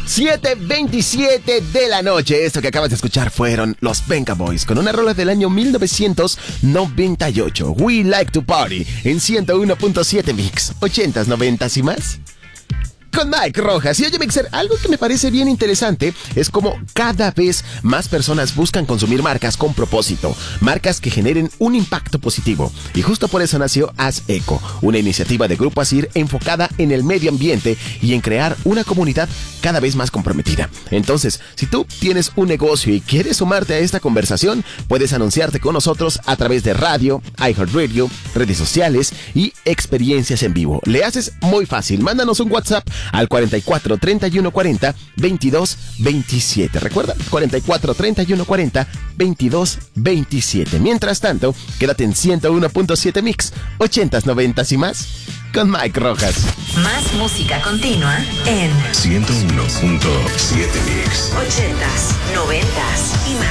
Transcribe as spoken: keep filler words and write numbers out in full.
siete veintisiete de la noche. Esto que acabas de escuchar fueron los Venga Boys con una rola del año mil novecientos noventa y ocho. We Like to Party en ciento uno punto siete Mix. ochentas, noventas y más. Con Mike Rojas. Y oye, Mixer, algo que me parece bien interesante es como cada vez más personas buscan consumir marcas con propósito, marcas que generen un impacto positivo. Y justo por eso nació Haz Eco, una iniciativa de Grupo Asir enfocada en el medio ambiente y en crear una comunidad cada vez más comprometida. Entonces, si tú tienes un negocio y quieres sumarte a esta conversación, puedes anunciarte con nosotros a través de radio, iHeartRadio, redes sociales y experiencias en vivo. Le haces muy fácil. Mándanos un WhatsApp al cuarenta y cuatro, treinta y uno, cuarenta, veintidós, veintisiete. Recuerda, cuarenta y cuatro, treinta y uno, cuarenta, veintidós, veintisiete. Mientras tanto, quédate en ciento uno punto siete Mix, ochentas, noventas y más, con Mike Rojas. Más música continua en ciento uno punto siete Mix. ochentas, noventas y más.